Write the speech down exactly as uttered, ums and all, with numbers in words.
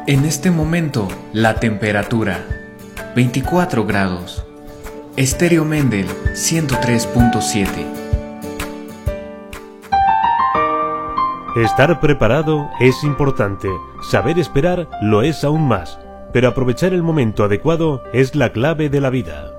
En este momento, la temperatura veinticuatro grados. Estéreo Mendel ciento tres punto siete. Estar preparado es importante, saber esperar lo es aún más, pero aprovechar el momento adecuado es la clave de la vida.